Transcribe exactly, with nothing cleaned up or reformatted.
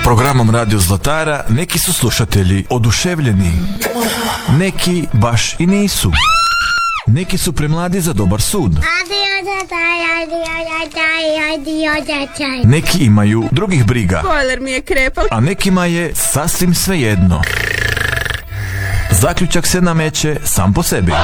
Programom Radio Zlatara neki su slušatelji oduševljeni, neki baš i nisu. Neki su premladi za dobar sud. Neki imaju drugih briga. Bojler mi je krepao. A nekima je sasvim svejedno. Zaključak se nameće sam po sebi.